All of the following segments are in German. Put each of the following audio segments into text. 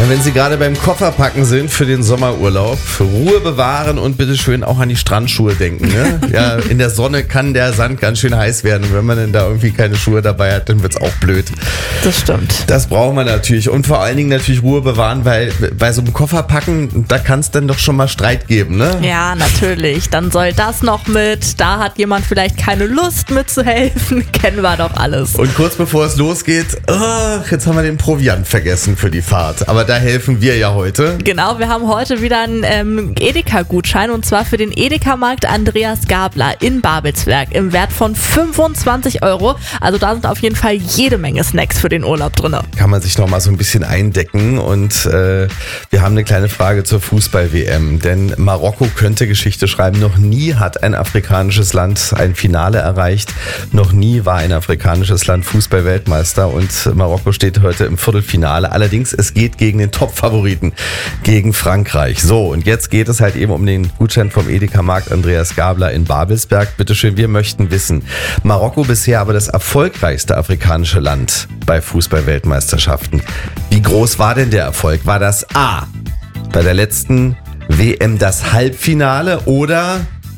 Wenn Sie gerade beim Kofferpacken sind für den Sommerurlaub, für Ruhe bewahren und bitte schön auch an die Strandschuhe denken. Ne? Ja, in der Sonne kann der Sand ganz schön heiß werden und wenn man dann da irgendwie keine Schuhe dabei hat, dann wird's auch blöd. Das stimmt. Das brauchen wir natürlich und vor allen Dingen natürlich Ruhe bewahren, weil bei so einem Kofferpacken, da kann es dann doch schon mal Streit geben, ne? Ja, natürlich. Dann soll das noch mit, da hat jemand vielleicht keine Lust mitzuhelfen, kennen wir doch alles. Und kurz bevor es losgeht, jetzt haben wir den Proviant vergessen für die Fahrt. Aber da helfen wir ja heute. Genau, wir haben heute wieder einen Edeka-Gutschein und zwar für den Edeka-Markt Andreas Gabler in Babelsberg im Wert von 25 €. Also da sind auf jeden Fall jede Menge Snacks für den Urlaub drin. Kann man sich noch mal so ein bisschen eindecken und wir haben eine kleine Frage zur Fußball-WM, denn Marokko könnte Geschichte schreiben. Noch nie hat ein afrikanisches Land ein Finale erreicht. Noch nie war ein afrikanisches Land Fußball-Weltmeister und Marokko steht heute im Viertelfinale. Allerdings, es geht gegen den Top-Favoriten, gegen Frankreich. So, und jetzt geht es halt eben um den Gutschein vom Edeka-Markt Andreas Gabler in Babelsberg. Bitteschön, wir möchten wissen, Marokko bisher aber das erfolgreichste afrikanische Land bei Fußball-Weltmeisterschaften. Wie groß war denn der Erfolg? War das A, bei der letzten WM das Halbfinale oder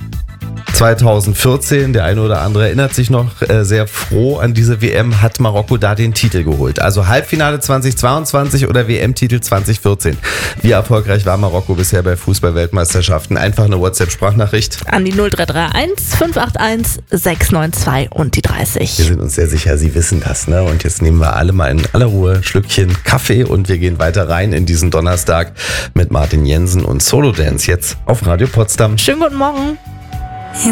2014, der eine oder andere erinnert sich noch sehr froh an diese WM, hat Marokko da den Titel geholt. Also Halbfinale 2022 oder WM-Titel 2014. Wie erfolgreich war Marokko bisher bei Fußball-Weltmeisterschaften? Einfach eine WhatsApp-Sprachnachricht. An die 0331 581 692 und die 30. Wir sind uns sehr sicher, Sie wissen das, ne? Und jetzt nehmen wir alle mal in aller Ruhe ein Schlückchen Kaffee und wir gehen weiter rein in diesen Donnerstag mit Martin Jensen und Solo Dance jetzt auf Radio Potsdam. Schönen guten Morgen.